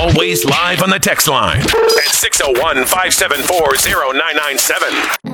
Always live on the text line at 601 574 0997.